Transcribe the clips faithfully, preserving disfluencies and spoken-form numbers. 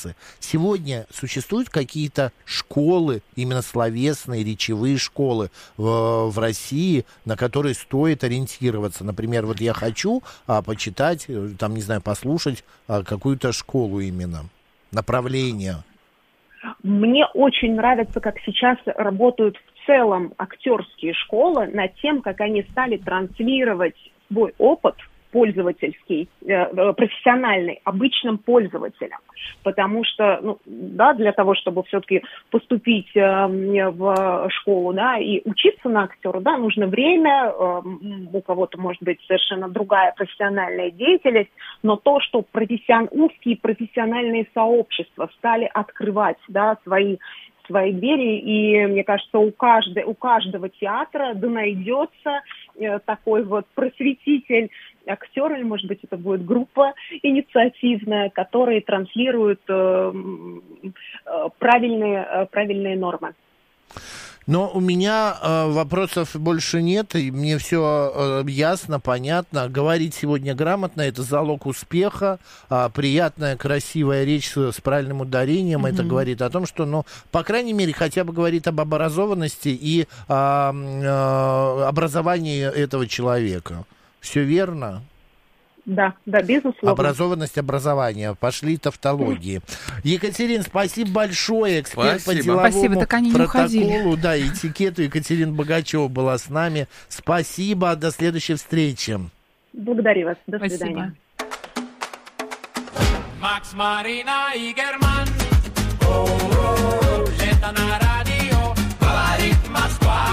классы. Сегодня существуют какие-то школы, именно словесные, речевые школы в, в России, на которые стоит ориентироваться. Например, вот я хочу а, почитать, там, не знаю, послушать а, какую-то школу именно, направление. Мне очень нравится, как сейчас работают в целом актерские школы над тем, как они стали транслировать свой опыт пользовательский, э, профессиональный, обычным пользователям. Потому что, ну, да, для того, чтобы все-таки поступить э, в школу, да, и учиться на актера, да, нужно время, э, у кого-то может быть совершенно другая профессиональная деятельность, но то, что профессион... узкие профессиональные сообщества стали открывать, да, свои свои двери, и, мне кажется, у, каждой, у каждого театра да найдется э, такой вот просветитель, актер, или, может быть, это будет группа инициативная, которые транслируют э, э, правильные, э, правильные нормы. Но у меня э, вопросов больше нет, и мне все э, ясно, понятно. Говорить сегодня грамотно — это залог успеха. Э, приятная, красивая речь с, с правильным ударением, mm-hmm. это говорит о том, что, ну, по крайней мере, хотя бы говорит об образованности и э, э, образовании этого человека. Все верно? Да, да, безусловно. Образованность, образование. Пошли тавтологии. Екатерина, спасибо большое. Эксперт спасибо. по деловому спасибо, так они протоколу, да, этикету. Екатерина Богачева была с нами. Спасибо, до следующей встречи. Благодарю вас, до спасибо. Свидания. Макс, Марина и Герман. О-о-о, лето на радио, говорит Москва.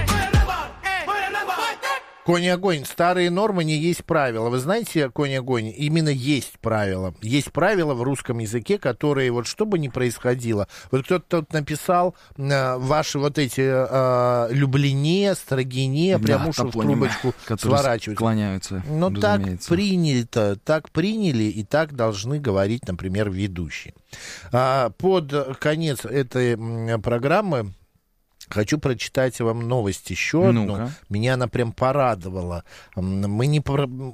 Конь и огонь. Старые нормы не есть правила. Вы знаете, конь и огонь, именно есть правила. Есть правила в русском языке, которые, вот что бы ни происходило, вот кто-то тут написал э, ваши вот эти э, люблине, строгине, да, прям уши в трубочку сворачиваются. Склоняются. Но так принято, так приняли и так должны говорить, например, ведущие. А, под конец этой программы хочу прочитать вам новость еще одну. Ну-ка. Меня она прям порадовала. Мы не,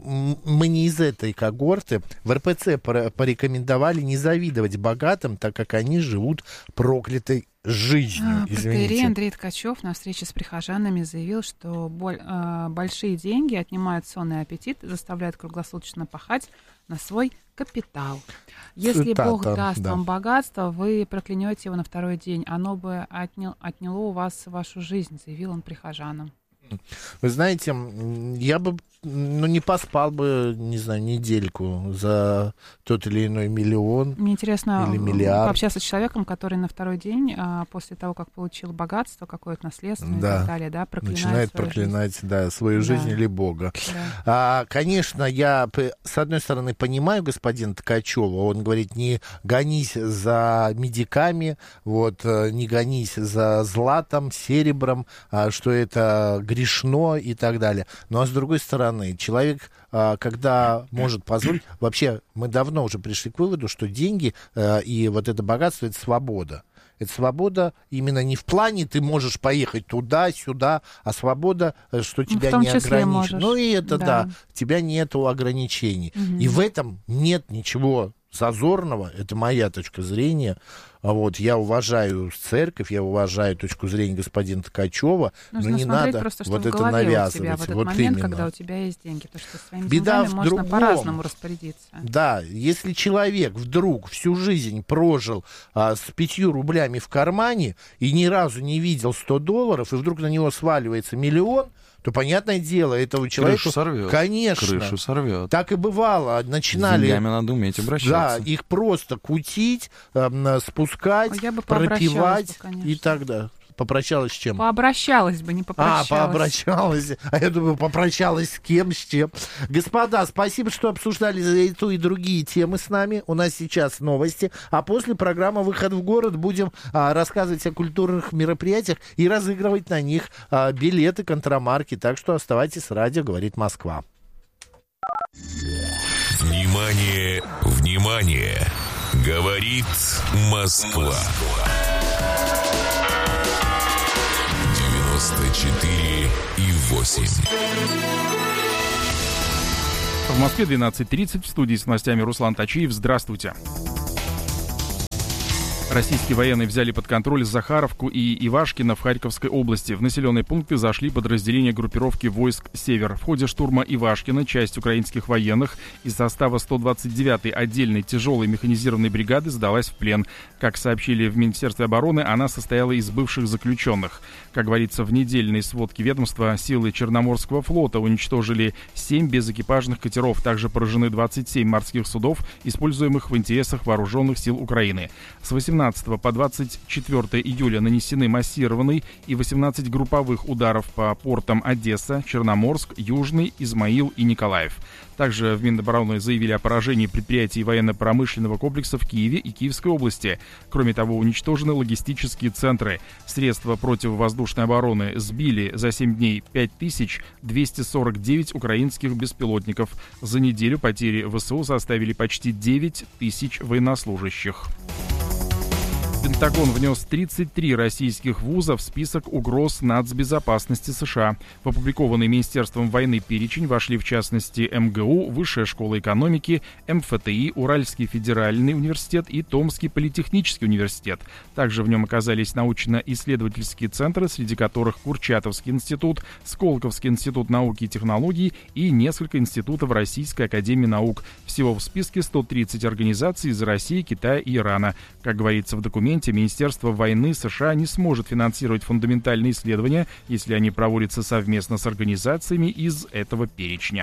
мы не из этой когорты. В эр пэ цэ порекомендовали не завидовать богатым, так как они живут проклятой жизнью. Протоиерей Андрей Ткачев на встрече с прихожанами заявил, что боль, э, большие деньги отнимают сон и аппетит и заставляют круглосуточно пахать на свой капитал. Если Цитата, Бог даст да. вам богатство, вы проклянете его на второй день. Оно бы отнял, отняло у вас вашу жизнь, заявил он прихожанам. Вы знаете, я бы, ну, не поспал бы, не знаю, недельку за тот или иной миллион. Мне интересно или миллиард. пообщаться с человеком, который на второй день, а, после того, как получил богатство, какое-то наследство и да. так далее, да, проклинает начинает свою проклинать жизнь. Да, свою Да. жизнь или Бога. Да. А, конечно, я, с одной стороны, понимаю господина Ткачева. Он говорит, не гонись за медиками, вот, не гонись за златом, серебром, а, что это грешно и так далее. Ну, а с другой стороны, человек, когда может позволить... Вообще, мы давно уже пришли к выводу, что деньги и вот это богатство — это свобода. Это свобода именно не в плане ты можешь поехать туда-сюда, а свобода, что тебя ну, не ограничит. Ну и это, да, да у тебя нету ограничений. Угу. И в этом нет ничего зазорного, это моя точка зрения. Вот, я уважаю церковь, я уважаю точку зрения господина Ткачева, нужно но не надо просто, вот это навязывать. навязывать. У тебя в этот вот момент, именно. когда у тебя есть деньги, то что своими Беда деньгами в можно другом. по-разному распорядиться. Да, если человек вдруг всю жизнь прожил а, с пятью рублями в кармане и ни разу не видел сто долларов, и вдруг на него сваливается миллион, то, понятное дело, этого человека... Крышу сорвет. Конечно. Крышу сорвет. Так и бывало. Начинали... С деньгами надо уметь обращаться. Да, их просто кутить, э, спускать, Я бы пропивать бы, и так далее. Попрощалась с чем? Пообращалась бы, не попрощалась. А, пообращалась. А я думаю, попрощалась с кем, с чем. Господа, спасибо, что обсуждали эту и другие темы с нами. У нас сейчас новости. А после программы «Выход в город» будем а, рассказывать о культурных мероприятиях и разыгрывать на них а, билеты, контрамарки. Так что оставайтесь с радио «Говорит Москва». Внимание, внимание! Говорит Москва. девяносто четыре и восемь. В Москве двенадцать тридцать. В студии с новостями Руслан Тачиев. Здравствуйте. Российские военные взяли под контроль Захаровку и Ивашкино в Харьковской области. В населенные пункты зашли подразделения группировки войск «Север». В ходе штурма Ивашкина часть украинских военных из состава сто двадцать девятой отдельной тяжелой механизированной бригады сдалась в плен. Как сообщили в Министерстве обороны, она состояла из бывших заключенных. Как говорится в недельной сводке ведомства, силы Черноморского флота уничтожили семь безэкипажных катеров. Также поражены двадцать семь морских судов, используемых в интересах вооруженных сил Украины. С восемнадцатого по двадцать четвёртое июля нанесены массированные и восемнадцать групповых ударов по портам Одесса, Черноморск, Южный, Измаил и Николаев. Также в Минобороны заявили о поражении предприятий военно-промышленного комплекса в Киеве и Киевской области. Кроме того, уничтожены логистические центры. Средства противовоздушной обороны сбили за семь дней пять тысяч двести сорок девять украинских беспилотников. За неделю потери ВСУ составили почти девять тысяч военнослужащих. Пентагон внес тридцать три российских вуза в список угроз нацбезопасности США. В опубликованный Министерством войны перечень вошли в частности МГУ, Высшая школа экономики, МФТИ, Уральский федеральный университет и Томский политехнический университет. Также в нем оказались научно-исследовательские центры, среди которых Курчатовский институт, Сколковский институт науки и технологий и несколько институтов Российской академии наук. Всего в списке сто тридцать организаций из России, Китая и Ирана. Как говорится в документе, Министерство войны США не сможет финансировать фундаментальные исследования, если они проводятся совместно с организациями из этого перечня.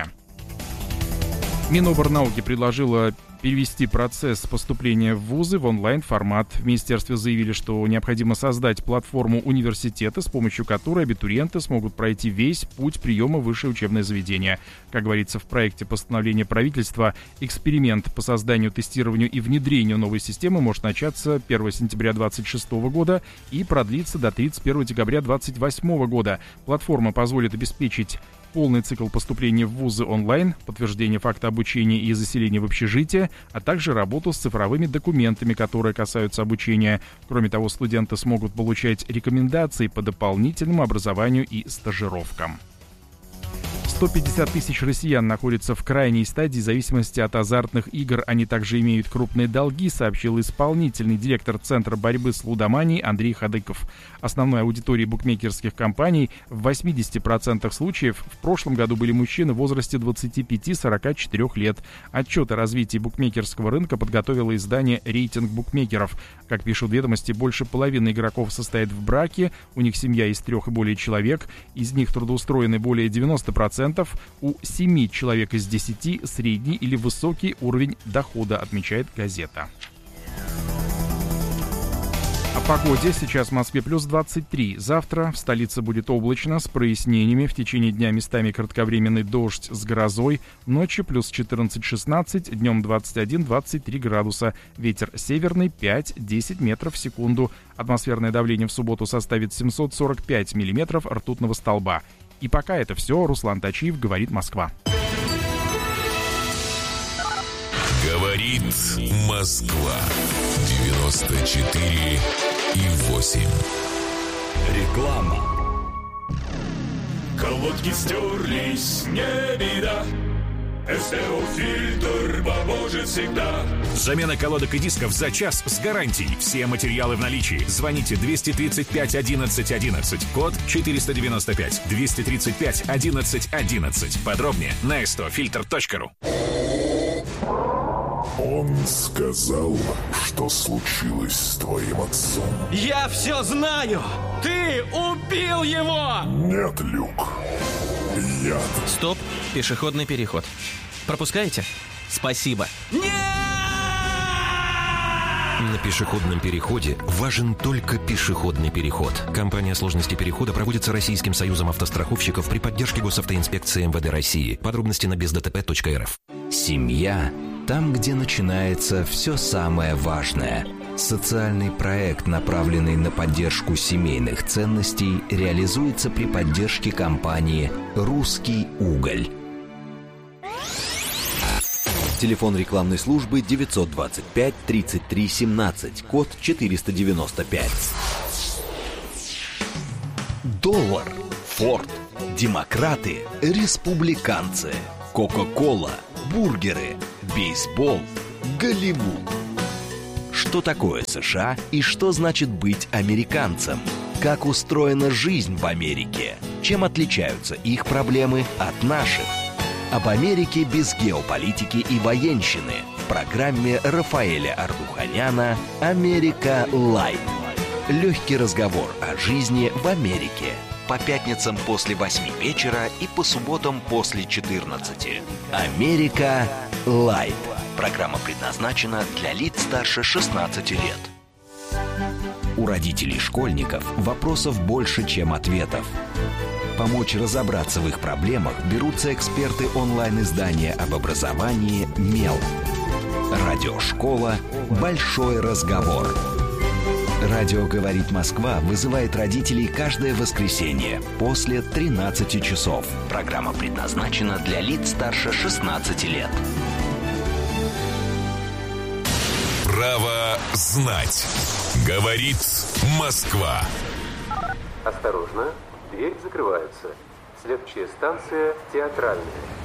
Миноборнауки предложила перевести процесс поступления в вузы в онлайн-формат. В министерстве заявили, что необходимо создать платформу университета, с помощью которой абитуриенты смогут пройти весь путь приема в высшее учебное заведение. Как говорится в проекте постановления правительства, эксперимент по созданию, тестированию и внедрению новой системы может начаться первого сентября две тысячи двадцать шестого года и продлиться до тридцать первого декабря две тысячи двадцать восьмого года. Платформа позволит обеспечить полный цикл поступления в вузы онлайн, подтверждение факта обучения и заселения в общежитие, а также работу с цифровыми документами, которые касаются обучения. Кроме того, студенты смогут получать рекомендации по дополнительному образованию и стажировкам. сто пятьдесят тысяч россиян находятся в крайней стадии зависимости от азартных игр. Они также имеют крупные долги, сообщил исполнительный директор Центра борьбы с лудоманией Андрей Хадыков. Основной аудиторией букмекерских компаний в восьмидесяти процентах случаев в прошлом году были мужчины в возрасте двадцати пяти - сорока четырёх лет. Отчет о развитии букмекерского рынка подготовило издание «Рейтинг букмекеров». Как пишут ведомости, больше половины игроков состоят в браке, у них семья из трех и более человек, из них трудоустроены более девяноста процентов. У семи человек из десяти средний или высокий уровень дохода, отмечает газета. О погоде. Сейчас в Москве плюс двадцать три. Завтра в столице будет облачно с прояснениями. В течение дня местами кратковременный дождь с грозой. Ночью плюс четырнадцать - шестнадцать, днем двадцать один - двадцать три градуса. Ветер северный пять - десять метров в секунду. Атмосферное давление в субботу составит семьсот сорок пять миллиметров ртутного столба. И пока это все. Руслан Тачиев, говорит Москва. Говорит Москва. девяносто четыре и восемь. Реклама. Колодки стерлись, не беда. СТО-фильтр поможет всегда. Замена колодок и дисков за час с гарантией. Все материалы в наличии. Звоните двести тридцать пять одиннадцать одиннадцать. Код четыреста девяносто пять. двести тридцать пять одиннадцать одиннадцать. Подробнее на эс тэ о фильтр точка ру. Он сказал, что случилось с твоим отцом. Я все знаю! Ты убил его! Нет, Люк. Яд. Стоп, пешеходный переход. Пропускаете? Спасибо. Нет! На пешеходном переходе важен только пешеходный переход. Компания «Сложности перехода» проводится Российским союзом автостраховщиков при поддержке госавтоинспекции эм вэ дэ России. Подробности на без дэ тэ пэ точка эр эф. Семья – там, где начинается все самое важное. Социальный проект, направленный на поддержку семейных ценностей, реализуется при поддержке компании «Русский уголь». Телефон рекламной службы девятьсот двадцать пять тридцать три семнадцать, код четыреста девяносто пять. Доллар, Форд, демократы, республиканцы, Кока-кола, бургеры, бейсбол, Голливуд. Что такое США и что значит быть американцем? Как устроена жизнь в Америке? Чем отличаются их проблемы от наших? Об Америке без геополитики и военщины в программе Рафаэля Ардуханяна «Америка Лайт». Легкий разговор о жизни в Америке. По пятницам после восьми вечера и по субботам после четырнадцати. «Америка Лайт». Программа предназначена для лиц старше шестнадцати лет. У родителей школьников вопросов больше, чем ответов. Помочь разобраться в их проблемах берутся эксперты онлайн-издания об образовании «Мел». Радиошкола «Большой разговор». Радио «Говорит Москва» вызывает родителей каждое воскресенье после тринадцати часов. Программа предназначена для лиц старше шестнадцати лет. Право знать. Говорит Москва. Осторожно, дверь закрывается. Следующая станция театральная.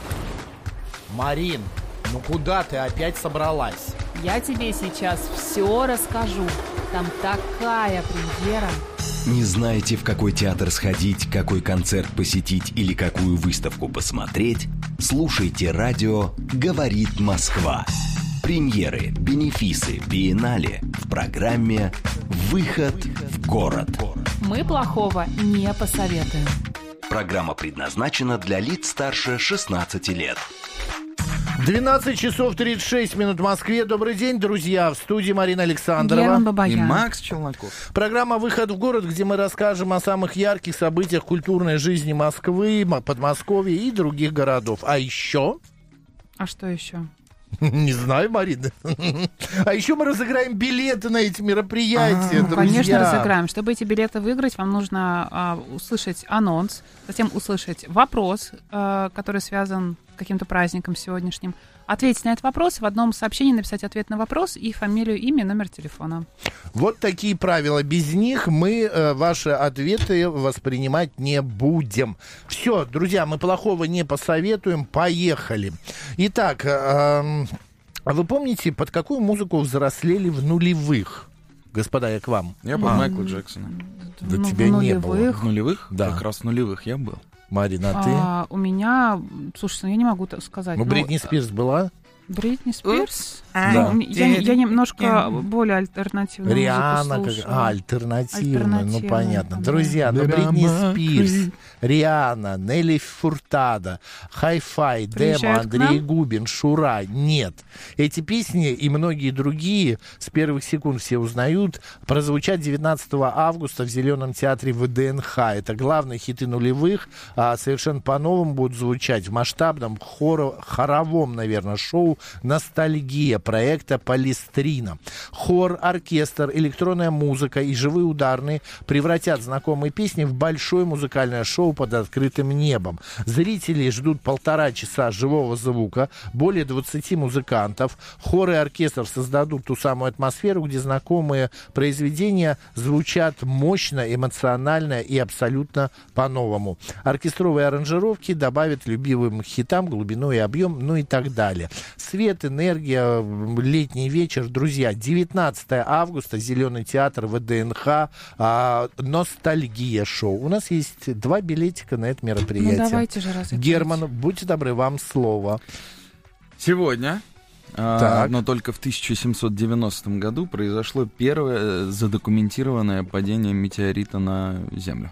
Марин, ну куда ты опять собралась? Я тебе сейчас все расскажу. Там такая премьера. Не знаете, в какой театр сходить, какой концерт посетить или какую выставку посмотреть? Слушайте радио «Говорит Москва». Премьеры, бенефисы, биеннале в программе «Выход в город». Мы плохого не посоветуем. Программа предназначена для лиц старше шестнадцати лет. двенадцать часов тридцать шесть минут в Москве. Добрый день, друзья. В студии Марина Александрова и Макс Челноков. Программа «Выход в город», где мы расскажем о самых ярких событиях культурной жизни Москвы, Подмосковья и других городов. А еще... А что еще? Не знаю, Марина. А еще мы разыграем билеты на эти мероприятия, а, друзья. Конечно, разыграем. Чтобы эти билеты выиграть, вам нужно а, услышать анонс, затем услышать вопрос, а, который связан с каким-то праздником сегодняшним, ответить на этот вопрос, в одном сообщении написать ответ на вопрос и фамилию, имя, номер телефона. Вот такие правила. Без них мы э, ваши ответы воспринимать не будем. Все, друзья, мы плохого не посоветуем. Поехали. Итак, э, э, вы помните, под какую музыку взрослели в нулевых? Господа, я к вам. Я под а. Майкла Джексона. Да ну, тебя не было. В нулевых? Да. Как раз в нулевых я был. Марина, а ты? А, у меня, слушай, я не могу так сказать. Ну, Бритни Спирс была? Бритни Спирс? Да. Ну, я, я немножко более альтернативную Риhanna, музыку как... а, альтернативная, ну понятно. Да. Друзья, ну Бритни Спирс, Риhanna, Нелли Фуртадо, Хай-Фай, Демо, Андрей Губин, Шура. Нет. Эти песни и многие другие с первых секунд все узнают, прозвучат девятнадцатого августа в Зеленом театре вэ дэ эн ха. Это главные хиты нулевых, а совершенно по-новому будут звучать в масштабном хоро- хоровом, наверное, шоу «Ностальгия» проекта «Палестрина». Хор, оркестр, электронная музыка и живые ударные превратят знакомые песни в большое музыкальное шоу под открытым небом. Зрители ждут полтора часа живого звука, более двадцати музыкантов. Хор и оркестр создадут ту самую атмосферу, где знакомые произведения звучат мощно, эмоционально и абсолютно по-новому. Оркестровые аранжировки добавят любимым хитам глубину и объем, ну и так далее. Свет, энергия, летний вечер. Друзья, девятнадцатого августа, Зеленый театр вэ дэ эн ха, а, «Ностальгия» шоу. У нас есть два билетика на это мероприятие. Ну, давайте же разыграть. Герман, будьте добры, вам слово. Сегодня, а, но только в тысяча семьсот девяностом году, произошло первое задокументированное падение метеорита на Землю.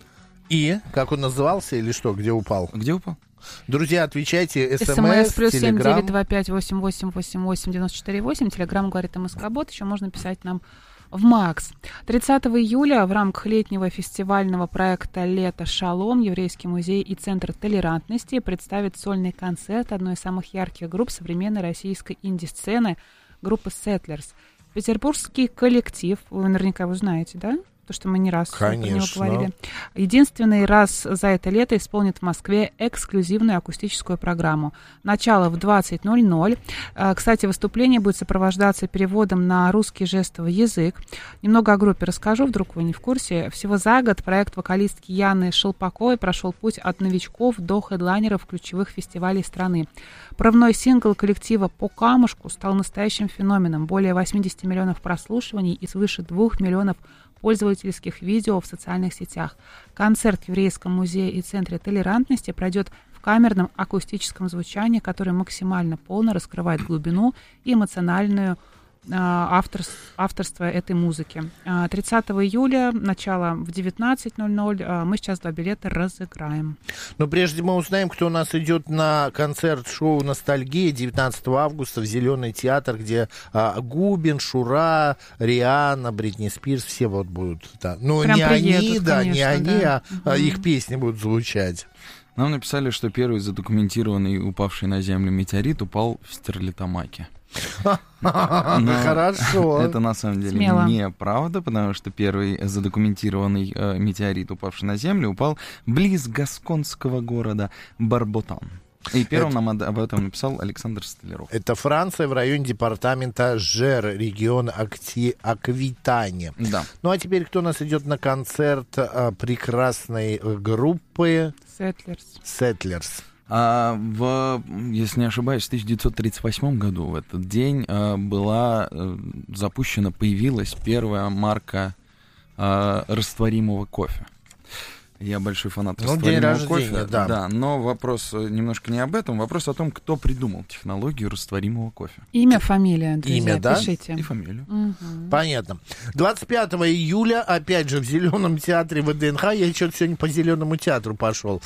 И, как он назывался или что, где упал? Где упал? Друзья, отвечайте. СМС плюс семь девять два пять восемь восемь восемь восемь девяносто четыре восемь. Телеграм говорит МСК-бот. Еще можно писать нам в Макс. тридцатого июля в рамках летнего фестивального проекта «Лето Шалом» Еврейский музей и Центр толерантности представит сольный концерт одной из самых ярких групп современной российской инди-сцены, группы Settlers. Петербургский коллектив, вы наверняка его знаете, да? то, что мы не раз Конечно. про него говорили. Единственный раз за это лето исполнит в Москве эксклюзивную акустическую программу. Начало в двадцать ноль ноль. Кстати, выступление будет сопровождаться переводом на русский жестовый язык. Немного о группе расскажу, вдруг вы не в курсе. Всего за год проект вокалистки Яны Шелпаковой прошел путь от новичков до хедлайнеров ключевых фестивалей страны. Прорывной сингл коллектива «По камушку» стал настоящим феноменом. Более восемьдесят миллионов прослушиваний и свыше двух миллионов пользовательских видео в социальных сетях. Концерт в Еврейском музее и Центре толерантности пройдет в камерном акустическом звучании, которое максимально полно раскрывает глубину и эмоциональную Автор, авторство этой музыки. тридцатого июля, начало в девятнадцать ноль ноль. Мы сейчас два билета разыграем. Но прежде мы узнаем, кто у нас идет на концерт-шоу «Ностальгия» девятнадцатого августа в Зеленый театр, где а, Губин, Шура, Риhanna, Бритни Спирс, все вот будут. Да. Но Прям не приедут, они, да, конечно, не они, да. а, а их песни будут звучать. Нам написали, что первый задокументированный упавший на Землю метеорит упал в Стерлитамаке. Хорошо. Это на самом деле Смело. неправда, потому что первый задокументированный э, метеорит, упавший на Землю, упал близ гасконского города Барботан. И первым это, нам об этом написал Александр Столяров. Это Франция, в районе департамента Жер, регион Акти... Аквитания. Да. Ну а теперь кто у нас идет на концерт а, прекрасной группы Settlers. Settlers. А в, если не ошибаюсь, в тысяча девятьсот тридцать восьмом году в этот день а, была а, запущена, появилась первая марка а, растворимого кофе. Я большой фанат ну, растворимого день кофе. рождения, да. да. Но вопрос немножко не об этом. Вопрос о том, кто придумал технологию растворимого кофе. Имя, фамилия, друзья, Имя, да? пишите. И фамилию. Угу. Понятно. двадцать пятого июля, опять же, в Зеленом театре ВДНХ. Я что-то сегодня по Зеленому театру пошел.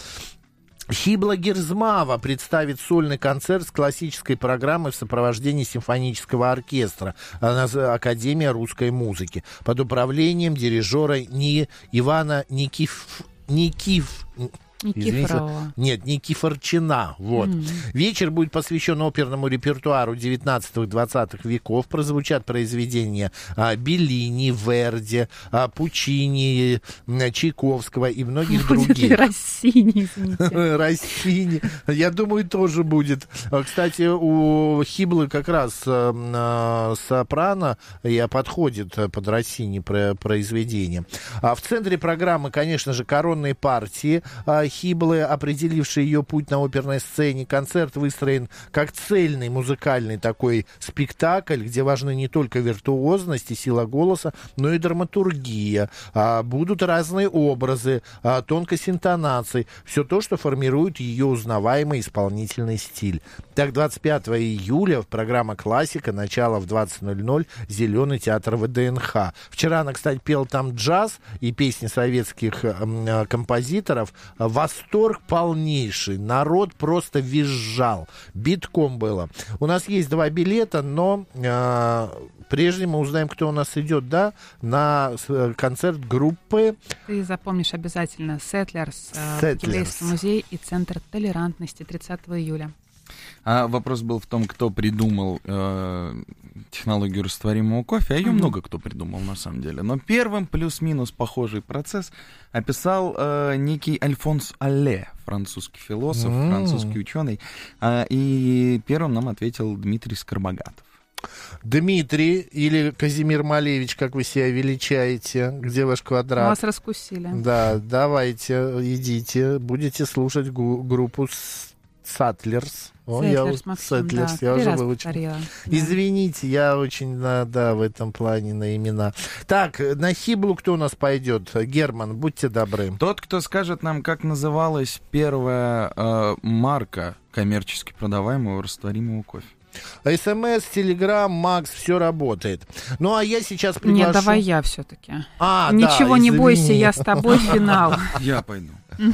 Хибла Герзмава представит сольный концерт с классической программой в сопровождении симфонического оркестра Академия русской музыки под управлением дирижера Ни... Ивана Никиф... Никиф... Никифорова. Нет, Никифорчина. Вот. Mm-hmm. Вечер будет посвящен оперному репертуару девятнадцатого-двадцатых веков. Прозвучат произведения а, Беллини, Верди, а, Пучини, а, Чайковского и многих будет других. Ли Россини, извините. Россини. Я думаю, тоже будет. Кстати, у Хиблы как раз а, сопрано я подходит под Россини произведение. А в центре программы, конечно же, коронные партии Хиблы, определившие ее путь на оперной сцене. Концерт выстроен как цельный музыкальный такой спектакль, где важны не только виртуозность и сила голоса, но и драматургия. А, будут разные образы, а, тонкость интонаций. Все то, что формирует ее узнаваемый исполнительный стиль. Так, двадцать пятого июля программа «Классика», начало в двадцать ноль ноль, Зеленый театр ВДНХ. Вчера она, кстати, пела там джаз и песни советских э, композиторов. Восторг полнейший. Народ просто визжал. Битком было. У нас есть два билета, но э, прежде мы узнаем, кто у нас идет, да, на концерт группы. Ты запомнишь обязательно. Settlers, Settlers. Еврейский музей и Центр толерантности тридцатого июля. А вопрос был в том, кто придумал э, технологию растворимого кофе, а ее mm-hmm. много кто придумал на самом деле. Но первым плюс-минус похожий процесс описал э, некий Альфонс Алле, французский философ, mm-hmm. французский ученый. Э, и первым нам ответил Дмитрий Скоробогатов. Дмитрий или Казимир Малевич, как вы себя величаете, где ваш квадрат? Вас раскусили. Да, давайте, идите, будете слушать гу- группу Settlers. О, Settlers, я, Максим, Settlers, да. я уже раз выучил. повторила. Извините, да. я очень, да, да, в этом плане на имена. Так, на Хиблу кто у нас пойдет? Герман, будьте добры. Тот, кто скажет нам, как называлась первая э, марка коммерчески продаваемого растворимого кофе. СМС, Телеграм, Макс, все работает. Ну, а я сейчас приглашу... Нет, давай я все-таки. А, Ничего да, не извини. бойся, я с тобой, финал. Я пойду.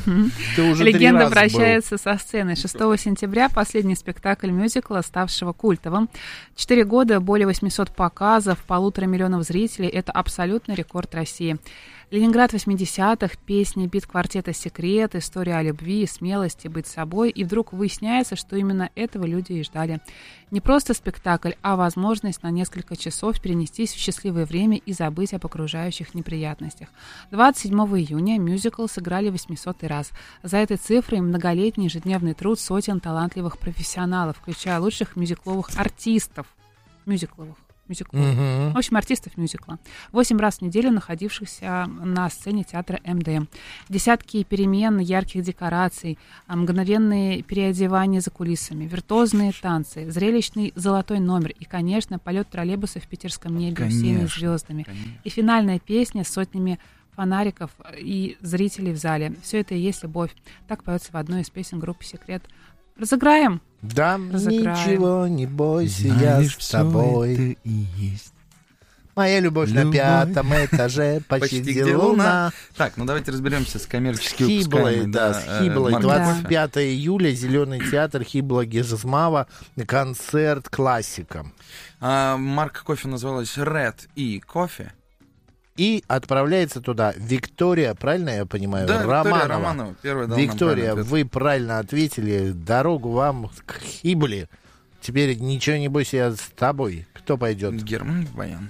Легенда прощается со сценой. шестого сентября последний спектакль мюзикла, ставшего культовым. Четыре года, более восемьсот показов, полутора миллионов зрителей. Это абсолютный рекорд России. Ленинград восьмидесятых, песни бит-квартета «Секрет», история о любви, смелости, быть собой. И вдруг выясняется, что именно этого люди и ждали. Не просто спектакль, а возможность на несколько часов перенестись в счастливое время и забыть об окружающих неприятностях. двадцать седьмого июня мюзикл сыграли восьмисотый раз. За этой цифрой многолетний ежедневный труд сотен талантливых профессионалов, включая лучших мюзикловых артистов. Мюзикловых. Uh-huh. В общем, артистов мюзикла. Восемь раз в неделю находившихся на сцене театра эм дэ эм. Десятки перемен, ярких декораций, мгновенные переодевания за кулисами, виртуозные танцы, зрелищный золотой номер и, конечно, полет троллейбуса в питерском небе всеми звездами. Конечно. И финальная песня с сотнями фонариков и зрителей в зале. Все это и есть любовь. Так поется в одной из песен группы «Секрет». Разыграем? Да, Разыграем. Ничего не бойся, я с тобой. И есть. Моя любовь, любовь на пятом этаже, почти где луна. Так, ну давайте разберемся с коммерческими Хиблой, выпусками. да, с Хиблой. двадцать пятого июля, Зеленый театр, Хибла Гежзмава, концерт классика. А, марка кофе называлась Red и кофе. И отправляется туда Виктория, правильно я понимаю? Да, Романова. Виктория Романова. Первая дала Виктория, вы правильно ответили. Дорогу вам к Хибле. Теперь ничего не бойся, я с тобой. Кто пойдет? Герман Баян.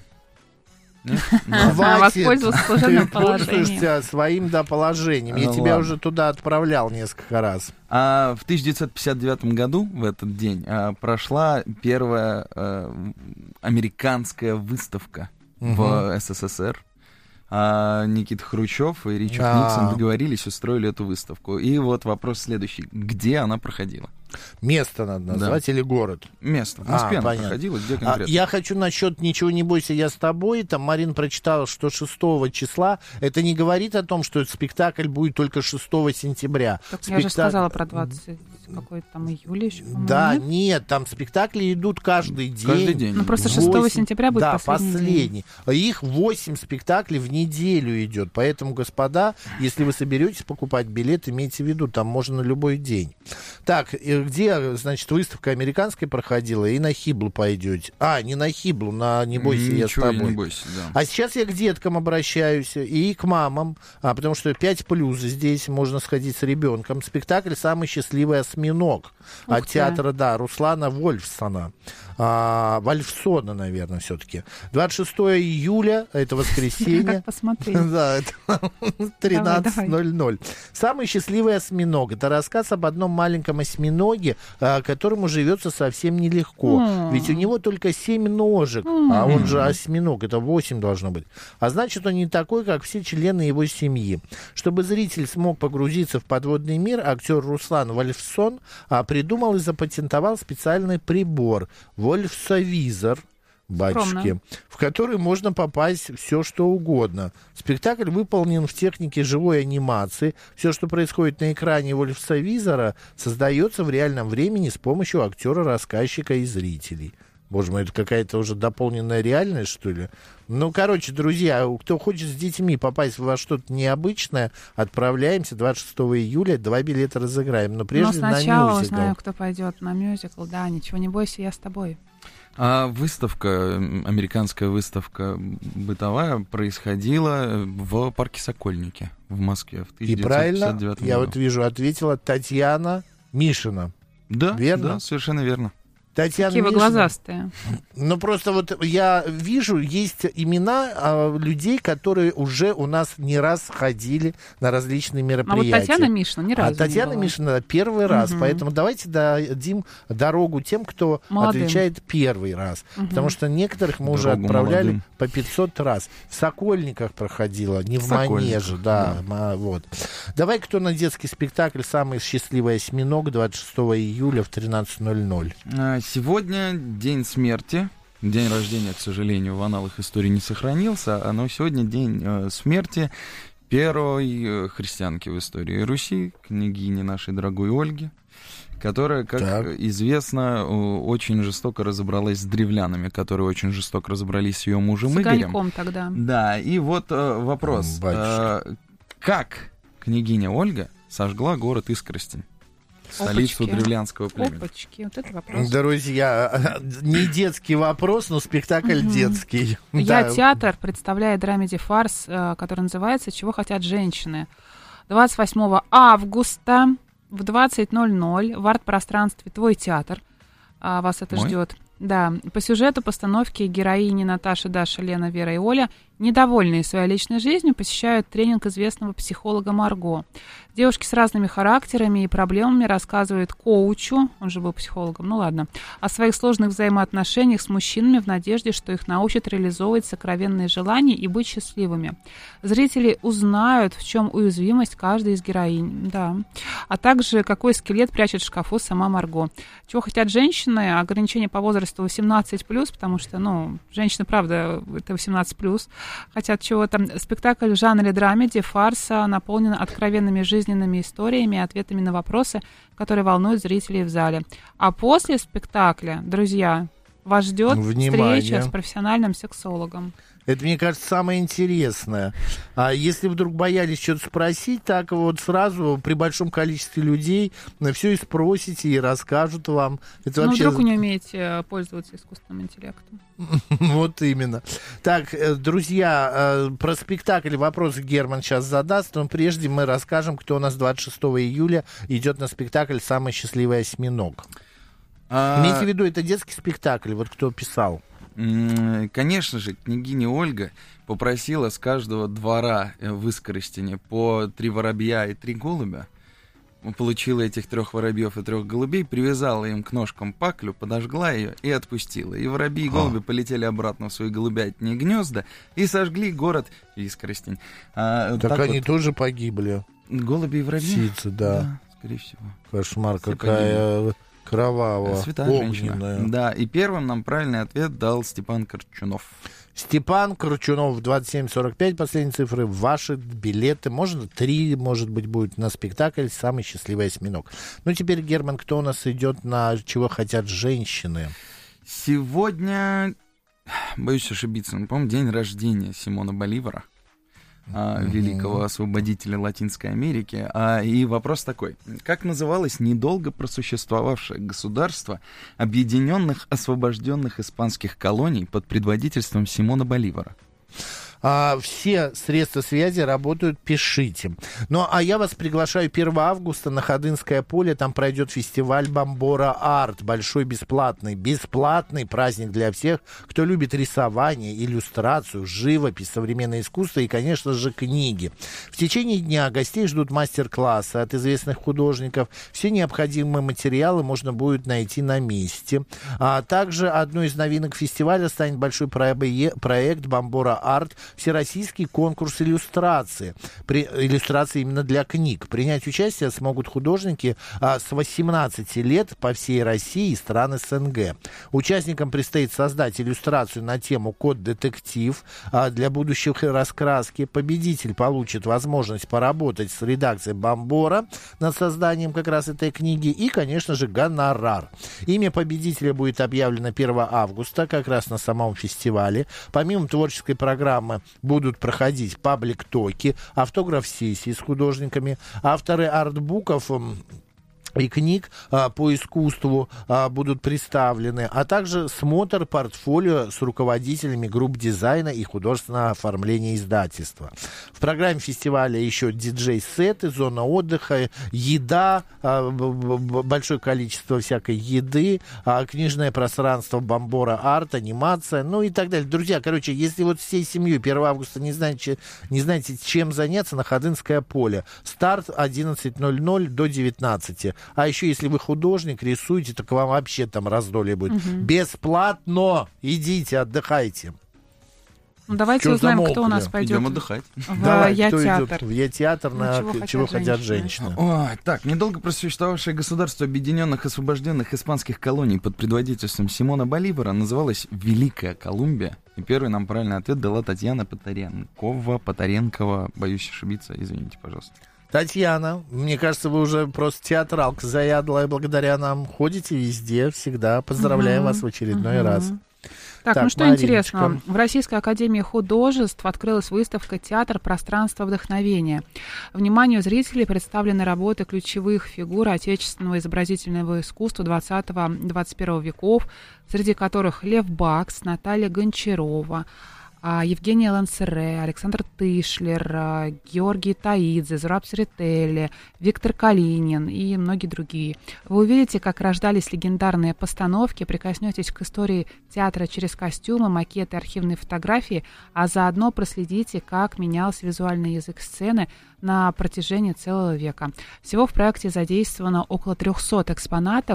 Хватит. Ты пользуешься своим да, положением. Я тебя уже туда отправлял несколько раз. А в тысяча девятьсот пятьдесят девятом году, в этот день, прошла первая американская выставка в эс эс эс эр. А Никита Хрущев и Ричард А-а-а. Никсон договорились, устроили эту выставку. И вот вопрос следующий. Где она проходила? Место надо назвать да. или город? Место. В Москве а, она понятно. проходила, где конкретно? А, я хочу насчет «Ничего не бойся, я с тобой». Там Марина прочитала, что шестого числа. Это не говорит о том, что спектакль будет только шестого сентября. Так Спектакль... Я же сказала про двадцать какой-то там июля еще, по-моему. Да, нет? нет, там спектакли идут каждый день. Каждый день. Ну просто шестого сентября будет да, последний. последний. День. Их восемь спектаклей в неделю идет. Поэтому, господа, если вы соберетесь покупать билет, имейте в виду, там можно на любой день. Так, где, значит, выставка американская проходила, и на Хиблу пойдете. А, не на Хиблу, на «Не бойся, Ничего я с тобой». Не бойся, да. А сейчас я к деткам обращаюсь и к мамам, а, потому что пять плюс здесь можно сходить с ребенком. Спектакль «Самый счастливый осьминог» Ух от ты. театра, да, Руслана Вольфсона. А, Вольфсона, наверное, все-таки. двадцать шестого июля, это воскресенье. Как посмотреть. Да, это тринадцать ноль ноль. «Самый счастливый осьминог» — это рассказ об одном маленьком осьминоге, которому живется совсем нелегко. Ведь у него только семь ножек, а он же осьминог, это восемь должно быть. А значит, он не такой, как все члены его семьи. Чтобы зритель смог погрузиться в подводный мир, актер Руслан Вольфсон придумал и запатентовал специальный прибор — Вольфсовизор, батюшки, Скромно. в который можно попасть все, что угодно. Спектакль выполнен в технике живой анимации. Все, что происходит на экране Вольфсовизора, создается в реальном времени с помощью актера-рассказчика и зрителей. Боже мой, это какая-то уже дополненная реальность, что ли? Ну, короче, друзья, кто хочет с детьми попасть во что-то необычное, отправляемся двадцать шестого июля, два билета разыграем. Но прежде Но сначала на мюзикл. узнаю, кто пойдет на мюзикл. Да, ничего не бойся, я с тобой. А выставка, американская выставка бытовая, происходила в парке Сокольники в Москве в тысяча девятьсот пятьдесят девятом году. И правильно, я вот вижу, ответила Татьяна Мишина. Да, верно? Да, совершенно верно. Татьяна Какие вы глазастые. Ну, просто вот я вижу, есть имена а, людей, которые уже у нас не раз ходили на различные мероприятия. А вот Татьяна Мишина ни разу А Татьяна не была. Мишина первый раз, угу. поэтому давайте дадим дорогу тем, кто молодым. отвечает первый раз. Угу. Потому что некоторых мы дорогу уже отправляли молодым. по пятьсот раз. В Сокольниках проходила, не в, в Манеже. Да, да. Вот. Давай, кто на детский спектакль «Самый счастливый осьминог» двадцать шестого июля в тринадцать ноль ноль. Сегодня день смерти. День рождения, к сожалению, в аналах истории не сохранился, но сегодня день э, смерти первой э, христианки в истории Руси, княгини нашей дорогой Ольги, которая, как так. известно, очень жестоко разобралась с древлянами, которые очень жестоко разобрались с ее мужем с Игорем. Игорем тогда. Да, и вот э, вопрос. Э, как княгиня Ольга сожгла город Искоростень? столицу Опачки. древлянского племени. Опачки, вот это вопрос. Друзья, не детский вопрос, но спектакль угу. детский. Я да. театр представляет драмеди-фарс, который называется «Чего хотят женщины». двадцать восьмого августа в двадцать ноль ноль в арт-пространстве «Твой театр». Вас это Мой? ждет. Да, по сюжету постановки героини Наташа, Даша, Лена, Вера и Оля, недовольные своей личной жизнью, посещают тренинг известного психолога Марго. Девушки с разными характерами и проблемами рассказывают коучу, он же был психологом, ну ладно, о своих сложных взаимоотношениях с мужчинами в надежде, что их научат реализовывать сокровенные желания и быть счастливыми. Зрители узнают, в чем уязвимость каждой из героинь, да, а также какой скелет прячет в шкафу сама Марго. Чего хотят женщины? Ограничение по возрасту восемнадцать плюс, потому что, ну, женщины, правда, это восемнадцать плюс, хотят чего-то. Спектакль в жанре драмеди, фарса, наполнен откровенными жизненными историями и ответами на вопросы, которые волнуют зрителей в зале. А после спектакля, друзья, вас ждет Внимание. встреча с профессиональным сексологом. Это, мне кажется, самое интересное. А если вдруг боялись что-то спросить, так вот сразу при большом количестве людей все и спросите, и расскажут вам. Это ну, вообще... вдруг вы не умеете пользоваться искусственным интеллектом. Вот именно. Так, друзья, про спектакль вопросы Герман сейчас задаст, но прежде мы расскажем, кто у нас двадцать шестого июля идет на спектакль «Самый счастливый осьминог». А... Имейте в виду, это детский спектакль, вот кто писал. Конечно же, княгиня Ольга попросила с каждого двора в Искоростене по три воробья и три голубя. Получила этих трех воробьев и трех голубей, привязала им к ножкам паклю, подожгла ее и отпустила. И воробьи и голуби а. полетели обратно в свои голубятни гнезда и сожгли город Искоростень. А, так, так они вот. тоже погибли. Голуби и воробьи? Птицы, да. Да, скорее всего. Кошмар, Все какая... погибли. Кровавая, святая огненная. Женщина. Да, и первым нам правильный ответ дал Степан Корчунов. Степан Корчунов, двадцать семь сорок пять, последние цифры. Ваши билеты, можно три, может быть, будет на спектакль «Самый счастливый осьминог». Ну, теперь, Герман, кто у нас идет на «Чего хотят женщины»? Сегодня, боюсь ошибиться, но, по-моему, день рождения Симона Боливара, mm-hmm. великого освободителя Латинской Америки. А, и вопрос такой. Как называлось недолго просуществовавшее государство объединенных освобожденных испанских колоний под предводительством Симона Боливара? А, все средства связи работают, пишите. Ну, а я вас приглашаю первого августа на Ходынское поле. Там пройдет фестиваль «Бомбора Арт». Большой бесплатный. Бесплатный праздник для всех, кто любит рисование, иллюстрацию, живопись, современное искусство и, конечно же, книги. В течение дня гостей ждут мастер-классы от известных художников. Все необходимые материалы можно будет найти на месте. А также одной из новинок фестиваля станет большой проект «Бомбора Арт». Всероссийский конкурс иллюстрации. При, иллюстрации именно для книг. Принять участие смогут художники а, с восемнадцати лет по всей России и стран СНГ. Участникам предстоит создать иллюстрацию на тему «Кот-детектив» а, для будущей раскраски. Победитель получит возможность поработать с редакцией «Бомбора» над созданием как раз этой книги и, конечно же, гонорар. Имя победителя будет объявлено первого августа, как раз на самом фестивале. Помимо творческой программы будут проходить паблик-токи, автограф-сессии с художниками, авторы артбуков и книг а, по искусству а, будут представлены, а также смотр портфолио с руководителями групп дизайна и художественного оформления издательства. В программе фестиваля еще диджей-сеты, зона отдыха, еда, а, большое количество всякой еды, а, книжное пространство «Бомбора Арт», анимация, ну и так далее. Друзья, короче, если вот всей семьей первого августа не знаете, не знаете, чем заняться, на Ходынское поле. Старт одиннадцать ноль ноль до девятнадцати. А еще, если вы художник, рисуете, так вам вообще там раздолье будет. Угу. Бесплатно! Идите, отдыхайте. Ну, давайте Чё узнаем, замолкли? Кто у нас пойдет. Идем отдыхать. В Давай, Я-театр. В Я-театр на «Чего, хотят, чего хотят женщины». женщины. О, так, недолго просуществовавшее государство объединенных освобожденных испанских колоний под предводительством Симона Боливара называлось Великая Колумбия. И первый нам правильный ответ дала Татьяна Потаренкова, Потаренкова. Боюсь ошибиться, извините, пожалуйста. Татьяна, мне кажется, вы уже просто театралка заядлая, благодаря нам ходите везде, всегда. Поздравляем uh-huh. вас в очередной uh-huh. раз. Так, Так, ну что Мариночка. интересно, в Российской академии художеств открылась выставка «Театр. Пространство вдохновения». Вниманию зрителей представлены работы ключевых фигур отечественного изобразительного искусства двадцатого-двадцать первого веков, среди которых Лев Бакс, Наталья Гончарова, Евгения Лансере, Александр Тышлер, Георгий Таидзе, Зураб Церетели, Виктор Калинин и многие другие. Вы увидите, как рождались легендарные постановки, прикоснетесь к истории театра через костюмы, макеты, архивные фотографии, а заодно проследите, как менялся визуальный язык сцены на протяжении целого века. Всего в проекте задействовано около трехсот экспонатов,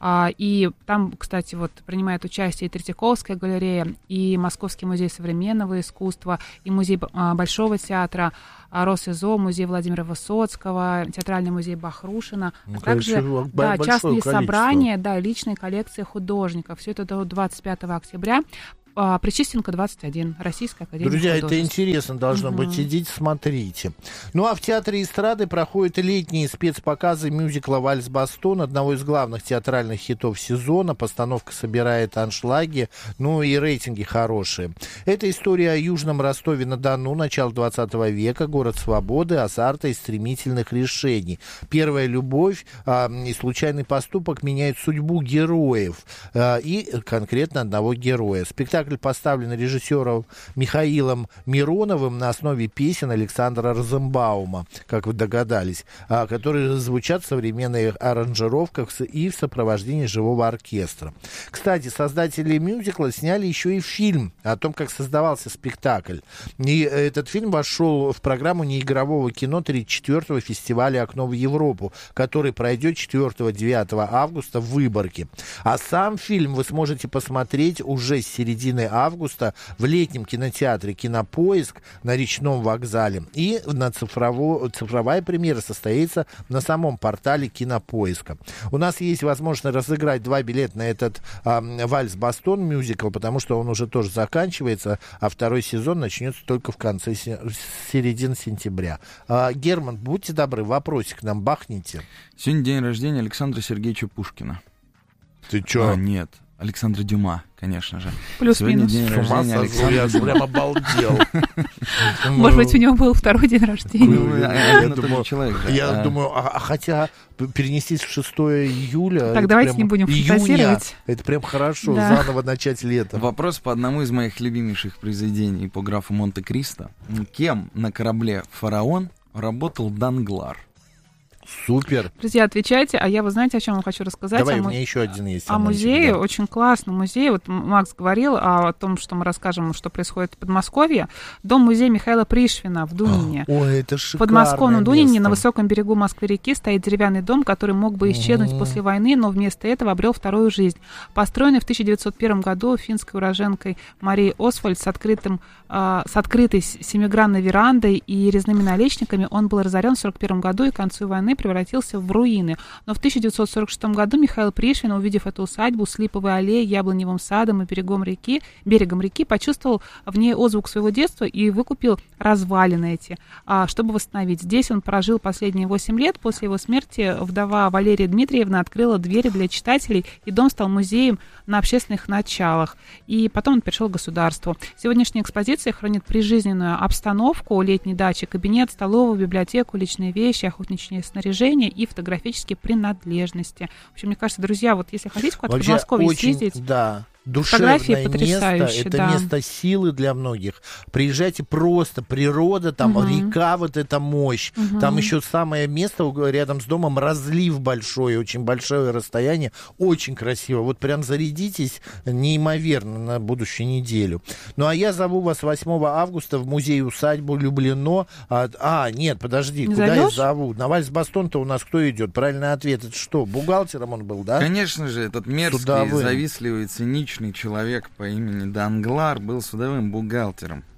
и там, кстати, вот принимает участие и Третьяковская галерея, и Московский музей современного искусства, и музей Большого театра, Росизо, музей Владимира Высоцкого, театральный музей Бахрушина, Ну, а также конечно, да, большое частные количество. собрания, да, личные коллекции художников. Все это до двадцать пятого октября. А, Причистенко двадцать один, Российская академия Друзья, художеств. это интересно должно Мгм. быть. Идите, смотрите. Ну, а в Театре эстрады проходят летние спецпоказы мюзикла «Вальс-Бастон», одного из главных театральных хитов сезона. Постановка собирает аншлаги, ну и рейтинги хорошие. Это история о южном Ростове-на-Дону, начала двадцатого века, город свободы, азарта и стремительных решений. Первая любовь а, и случайный поступок меняют судьбу героев, а, и конкретно одного героя. Спектакль поставлен режиссером Михаилом Мироновым на основе песен Александра Розенбаума, как вы догадались, а, которые звучат в современных аранжировках с- и в сопровождении живого оркестра. Кстати, создатели мюзикла сняли еще и фильм о том, как создавался спектакль. И этот фильм вошел в программу неигрового кино тридцать четвёртого фестиваля «Окно в Европу», который пройдет четвёртого-девятого августа в Выборге. А сам фильм вы сможете посмотреть уже с середины августа в летнем кинотеатре «Кинопоиск» на Речном вокзале. И на цифрово, цифровая премьера состоится на самом портале «Кинопоиска». У нас есть возможность разыграть два билета на этот а, «Вальс-Бастон» мюзикл, потому что он уже тоже заканчивается, а второй сезон начнется только в конце се- середины сентября. А, Герман, будьте добры, вопросик нам бахните. Сегодня день рождения Александра Сергеевича Пушкина. Ты чё? А, нет. Александра Дюма, конечно же. Плюс-минус. Сегодня день С ума рождения сошел, Александра я Дюма. прям обалдел. Может быть, у него был второй день рождения. Ну, Я один и тот же думаю, человек же. я А. думаю, а, а хотя п- перенестись в шестое июля... Так, это давайте прям не будем июня, фантазировать. это прям хорошо, Да. заново начать лето. Вопрос по одному из моих любимейших произведений по графу Монте-Кристо. Кем на корабле «Фараон» работал Данглар? Супер. Друзья, отвечайте, а я, вы знаете, о чем я хочу рассказать? Давай, о у му- меня еще один есть. О Анончик, музее, да. очень классный музей. Вот М- Макс говорил о, о том, что мы расскажем, что происходит в Подмосковье. Дом-музей Михаила Пришвина в Дунине. Ой, это В шикарное подмосковном Дунине место. на высоком берегу Москвы-реки стоит деревянный дом, который мог бы исчезнуть Мгм. после войны, но вместо этого обрел вторую жизнь. Построенный в тысяча девятьсот первом году финской уроженкой Марией Освальд с, открытым, э, с открытой с- семигранной верандой и резными наличниками, он был разорен в сорок первом году и к концу войны превратился в руины. Но в тысяча девятьсот сорок шестом году Михаил Пришвин, увидев эту усадьбу с липовой аллеей, яблоневым садом и берегом реки, берегом реки, почувствовал в ней отзвук своего детства и выкупил развалины эти, а, чтобы восстановить. Здесь он прожил последние восемь лет. После его смерти вдова Валерия Дмитриевна открыла двери для читателей, и дом стал музеем на общественных началах. И потом он перешел к государству. Сегодняшняя экспозиция хранит прижизненную обстановку летней дачи, кабинет, столовую, библиотеку, личные вещи, охотничье снаряжение и фотографические принадлежности. В общем, мне кажется, друзья, вот если хотите куда-то в Вообще Подмосковье очень, съездить, да, фотографии душевное место, потрясающие, это да. место силы для многих. Приезжайте просто, природа, там Мгм. река, вот эта мощь. Мгм. Там еще самое место у- рядом с домом, разлив большой, очень большое расстояние, очень красиво. Вот прям зарядитесь неимоверно на будущую неделю. Ну а я зову вас восьмого августа в музей-усадьбу Люблино. А, а, нет, подожди, Не куда зовешь? я зову? На Вальс-Бастон-то у нас кто идет? Правильный ответ, это что, бухгалтером он был, да? Конечно же, этот мерзкий, Судовым. завистливый, циничный человек по имени Данглар был судовым бухгалтером.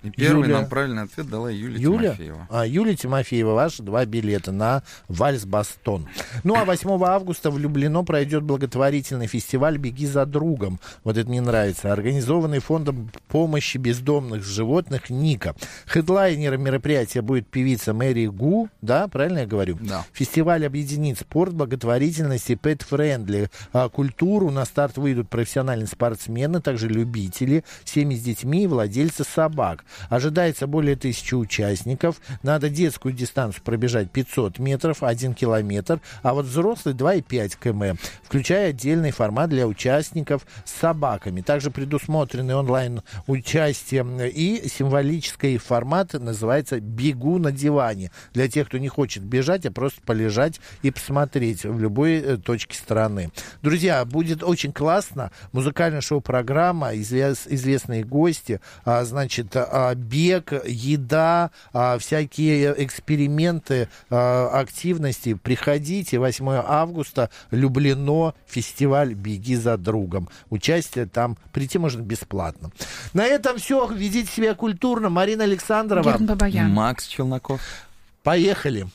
И первый Юля. нам правильный ответ дала Юлия, Юля? Тимофеева. А, Юлия Тимофеева, ваши два билета на вальс-бастон. Ну, а восьмого августа в Люблино пройдет благотворительный фестиваль «Беги за другом». Вот это мне нравится. Организованный фондом помощи бездомных животных «Ника». Хедлайнером мероприятия будет певица Мэри Гу, да, правильно я говорю? Да. Фестиваль объединит спорт, благотворительность и pet-friendly а, культуру. На старт выйдут профессиональные спортсмены, также любители, семьи с детьми и владельцы собак. Ожидается более тысячи участников. Надо детскую дистанцию пробежать пятьсот метров, один километр, а вот взрослый два и пять километров, включая отдельный формат для участников с собаками. Также предусмотрены онлайн-участие и символический формат называется «Бегу на диване». Для тех, кто не хочет бежать, а просто полежать и посмотреть в любой э, точке страны. Друзья, будет очень классно. Музыкальная шоу-программа, извест, известные гости, а, значит, а, бег, еда, а, всякие эксперименты, а, активности. Приходите, восьмого августа, Люблино, фестиваль «Беги за другом». Участие там, прийти можно бесплатно. На этом все. Ведите себя культурно. Марина Александрова. Герман Бабаян. Макс Челноков. Поехали.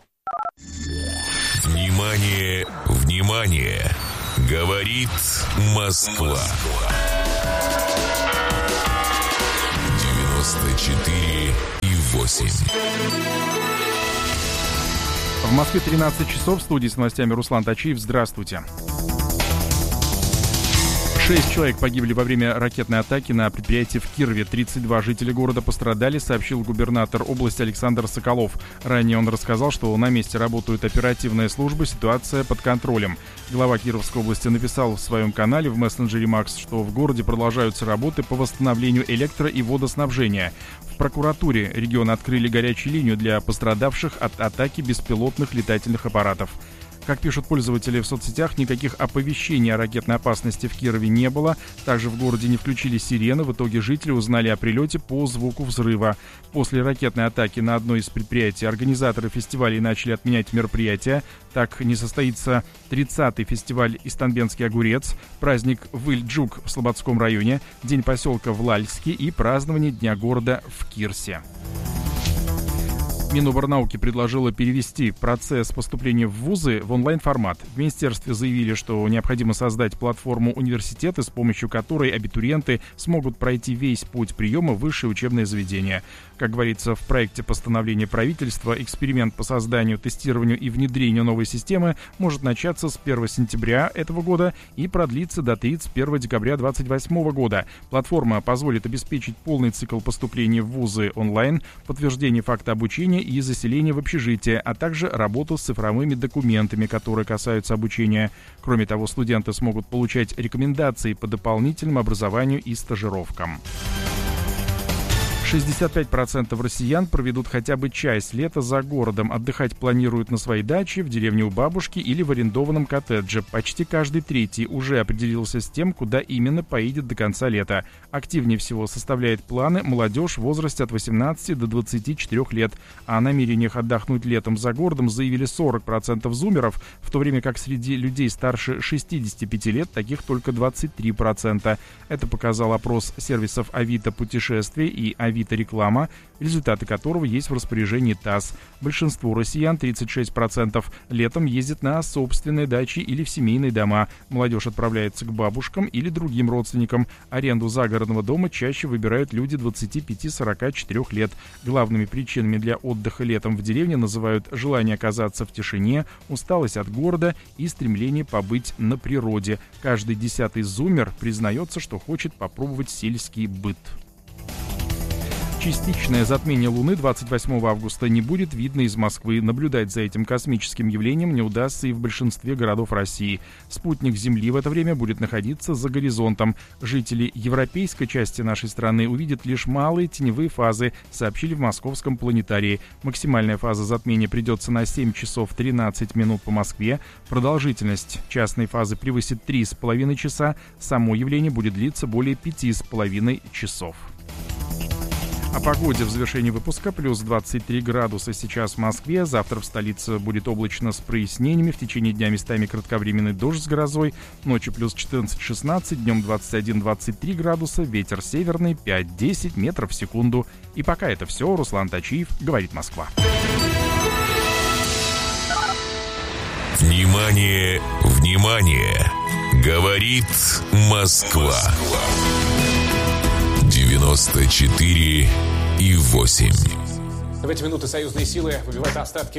Внимание, внимание! Говорит Москва. девяносто четыре и восемь. В Москве тринадцать часов. В студии с новостями Руслан Тачиев. Здравствуйте. Шесть человек погибли во время ракетной атаки на предприятии в Кирове. тридцать два жителя города пострадали, сообщил губернатор области Александр Соколов. Ранее он рассказал, что на месте работают оперативные службы, ситуация под контролем. Глава Кировской области написал в своем канале в мессенджере Макс, что в городе продолжаются работы по восстановлению электро- и водоснабжения. В прокуратуре региона открыли горячую линию для пострадавших от атаки беспилотных летательных аппаратов. Как пишут пользователи в соцсетях, никаких оповещений о ракетной опасности в Кирове не было. Также в городе не включили сирены. В итоге жители узнали о прилете по звуку взрыва. После ракетной атаки на одно из предприятий организаторы фестивалей начали отменять мероприятия. Так не состоится тридцатый фестиваль «Истанбенский огурец», праздник Выльджук в Слободском районе, День поселка в Лальске и празднование Дня города в Кирсе. Миноборнауки предложила перевести процесс поступления в вузы в онлайн-формат. В министерстве заявили, что необходимо создать платформу университета, с помощью которой абитуриенты смогут пройти весь путь приема в высшее учебное заведение. Как говорится в проекте постановления правительства, эксперимент по созданию, тестированию и внедрению новой системы может начаться с первого сентября этого года и продлиться до тридцать первого декабря две тысячи двадцать восьмого года. Платформа позволит обеспечить полный цикл поступления в вузы онлайн, подтверждение факта обучения и заселение в общежитие, а также работу с цифровыми документами, которые касаются обучения. Кроме того, студенты смогут получать рекомендации по дополнительному образованию и стажировкам. шестьдесят пять процентов россиян проведут хотя бы часть лета за городом. Отдыхать планируют на своей даче, в деревне у бабушки или в арендованном коттедже. Почти каждый третий уже определился с тем, куда именно поедет до конца лета. Активнее всего составляет планы молодежь в возрасте от восемнадцати до двадцати четырёх лет. О намерениях отдохнуть летом за городом заявили сорок процентов зумеров, в то время как среди людей старше шестидесяти пяти лет таких только двадцать три процента. Это показал опрос сервисов Авито путешествий и Авито реклама, результаты которого есть в распоряжении ТАСС. Большинство россиян, тридцать шесть процентов, летом ездит на собственные дачи или в семейные дома. Молодежь отправляется к бабушкам или другим родственникам. Аренду загородного дома чаще выбирают люди двадцати пяти — сорока четырёх лет. Главными причинами для отдыха летом в деревне называют желание оказаться в тишине, усталость от города и стремление побыть на природе. Каждый десятый зумер признается, что хочет попробовать сельский быт. Частичное затмение Луны двадцать восьмого августа не будет видно из Москвы. Наблюдать за этим космическим явлением не удастся и в большинстве городов России. Спутник Земли в это время будет находиться за горизонтом. Жители европейской части нашей страны увидят лишь малые теневые фазы, сообщили в Московском планетарии. Максимальная фаза затмения придется на семь часов тринадцать минут по Москве. Продолжительность частной фазы превысит три с половиной часа. Само явление будет длиться более пяти с половиной часов. О погоде в завершении выпуска. Плюс двадцать три градуса сейчас в Москве. Завтра в столице будет облачно с прояснениями. В течение дня местами кратковременный дождь с грозой. Ночью плюс четырнадцать-шестнадцать, днем двадцать один - двадцать три градуса. Ветер северный пять - десять метров в секунду. И пока это все. Руслан Тачиев, говорит Москва. Внимание, внимание! Говорит Москва. девяносто четыре и восемь. В эти минуты союзные силы выбивают остатки